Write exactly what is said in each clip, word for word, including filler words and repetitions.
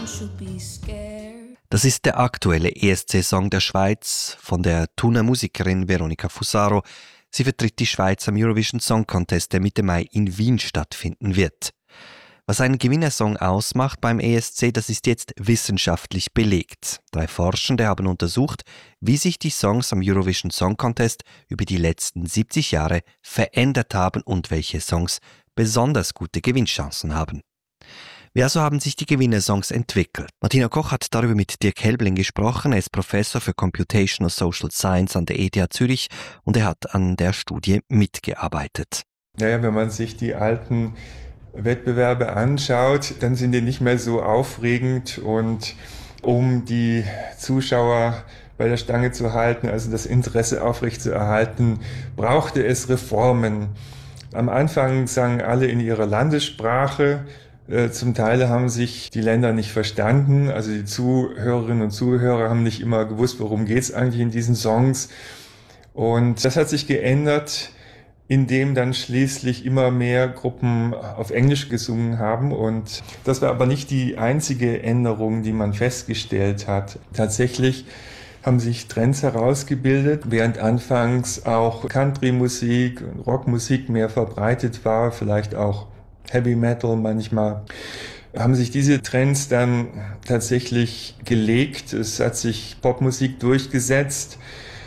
Das ist der aktuelle E S C-Song der Schweiz von der Thuner Musikerin Veronica Fusaro. Sie vertritt die Schweiz am Eurovision Song Contest, der Mitte Mai in Wien stattfinden wird. Was einen Gewinnersong ausmacht beim E S C, das ist jetzt wissenschaftlich belegt. Drei Forschende haben untersucht, wie sich die Songs am Eurovision Song Contest über die letzten siebzig Jahre verändert haben und welche Songs besonders gute Gewinnchancen haben. Wie also haben sich die Gewinnersongs entwickelt? Martina Koch hat darüber mit Dirk Helbling gesprochen. Er ist Professor für Computational Social Science an der E T H Zürich und er hat an der Studie mitgearbeitet. Naja, wenn man sich die alten Wettbewerbe anschaut, dann sind die nicht mehr so aufregend, und um die Zuschauer bei der Stange zu halten, also das Interesse aufrechtzuerhalten, brauchte es Reformen. Am Anfang sangen alle in ihrer Landessprache. Zum Teil haben sich die Länder nicht verstanden, also die Zuhörerinnen und Zuhörer haben nicht immer gewusst, worum geht es eigentlich in diesen Songs. Und das hat sich geändert, indem dann schließlich immer mehr Gruppen auf Englisch gesungen haben. Und das war aber nicht die einzige Änderung, die man festgestellt hat. Tatsächlich haben sich Trends herausgebildet, während anfangs auch Country-Musik und Rockmusik mehr verbreitet war, vielleicht auch Heavy Metal manchmal, haben sich diese Trends dann tatsächlich gelegt. Es hat sich Popmusik durchgesetzt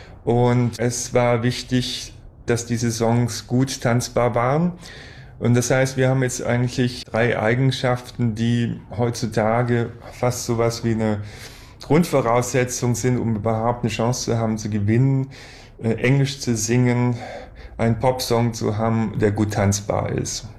und es war wichtig, dass diese Songs gut tanzbar waren. Und das heißt, wir haben jetzt eigentlich drei Eigenschaften, die heutzutage fast sowas wie eine Grundvoraussetzung sind, um überhaupt eine Chance zu haben, zu gewinnen, äh, Englisch zu singen, einen Popsong zu haben, der gut tanzbar ist.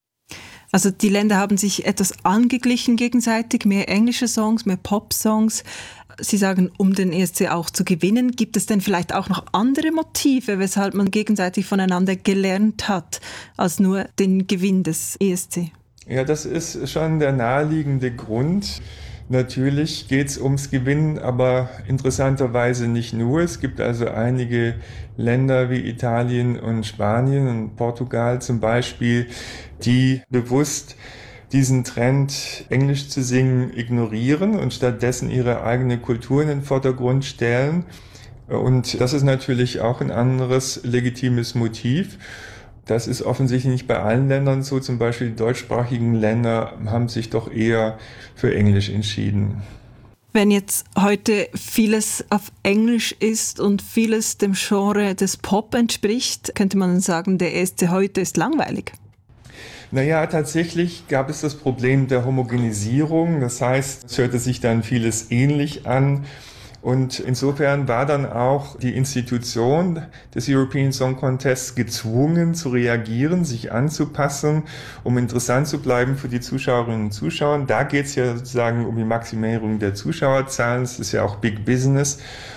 Also die Länder haben sich etwas angeglichen gegenseitig, mehr englische Songs, mehr Pop-Songs. Sie sagen, um den E S C auch zu gewinnen, gibt es denn vielleicht auch noch andere Motive, weshalb man gegenseitig voneinander gelernt hat, als nur den Gewinn des E S C? Ja, das ist schon der naheliegende Grund. Natürlich geht es ums Gewinnen, aber interessanterweise nicht nur. Es gibt also einige Länder wie Italien und Spanien und Portugal zum Beispiel, die bewusst diesen Trend, Englisch zu singen, ignorieren und stattdessen ihre eigene Kultur in den Vordergrund stellen. Und das ist natürlich auch ein anderes legitimes Motiv. Das ist offensichtlich nicht bei allen Ländern so. Zum Beispiel die deutschsprachigen Länder haben sich doch eher für Englisch entschieden. Wenn jetzt heute vieles auf Englisch ist und vieles dem Genre des Pop entspricht, könnte man sagen, der E S C heute ist langweilig. Naja, tatsächlich gab es das Problem der Homogenisierung. Das heißt, es hörte sich dann vieles ähnlich an. Und insofern war dann auch die Institution des European Song Contests gezwungen zu reagieren, sich anzupassen, um interessant zu bleiben für die Zuschauerinnen und Zuschauer. Da geht es ja sozusagen um die Maximierung der Zuschauerzahlen. Das ist ja auch Big Business.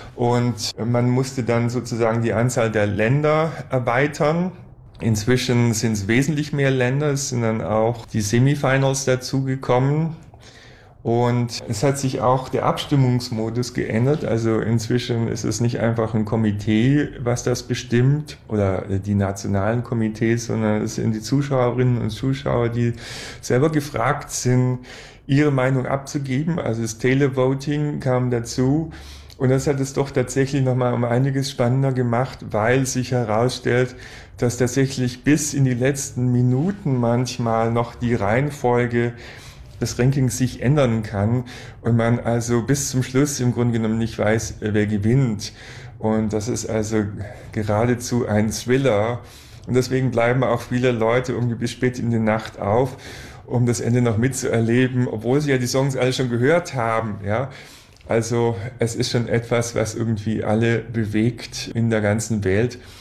Und man musste dann sozusagen die Anzahl der Länder erweitern. Inzwischen sind es wesentlich mehr Länder. Es sind dann auch die Semifinals dazugekommen. Und es hat sich auch der Abstimmungsmodus geändert. Also inzwischen ist es nicht einfach ein Komitee, was das bestimmt, oder die nationalen Komitees, sondern es sind die Zuschauerinnen und Zuschauer, die selber gefragt sind, ihre Meinung abzugeben. Also das Televoting kam dazu. Und das hat es doch tatsächlich nochmal um einiges spannender gemacht, weil sich herausstellt, dass tatsächlich bis in die letzten Minuten manchmal noch die Reihenfolge des Rankings sich ändern kann und man also bis zum Schluss im Grunde genommen nicht weiß, wer gewinnt. Und das ist also geradezu ein Thriller. Und deswegen bleiben auch viele Leute irgendwie bis spät in die Nacht auf, um das Ende noch mitzuerleben, obwohl sie ja die Songs alle schon gehört haben, ja. Also es ist schon etwas, was irgendwie alle bewegt in der ganzen Welt.